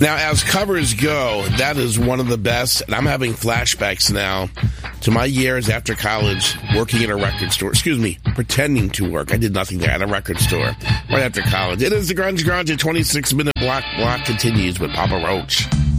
Now, as covers go, that is one of the best, and I'm having flashbacks now to my years after college working at a record store. Excuse me, pretending to work. I did nothing there at a record store right after college. It is the Grunge Garage. A 26-minute block continues with Papa Roach.